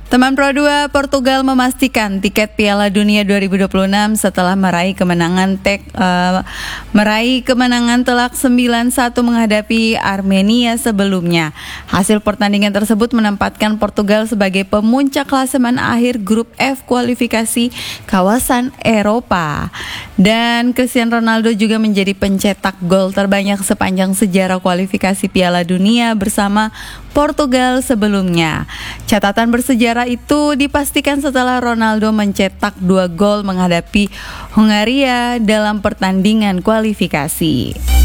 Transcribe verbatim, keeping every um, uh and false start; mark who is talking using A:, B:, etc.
A: Teman Pro dua Portugal memastikan tiket Piala Dunia dua ribu dua puluh enam setelah meraih kemenangan tek, uh, meraih kemenangan telak sembilan satu menghadapi Armenia sebelumnya. Hasil pertandingan tersebut menempatkan Portugal sebagai pemuncak klasemen akhir grup F kualifikasi kawasan Eropa. Dan Cristiano Ronaldo juga menjadi pencetak gol terbanyak sepanjang sejarah kualifikasi Piala Dunia bersama Portugal sebelumnya. Catatan bersejarah itu dipastikan setelah Ronaldo mencetak dua gol menghadapi Hungaria dalam pertandingan kualifikasi.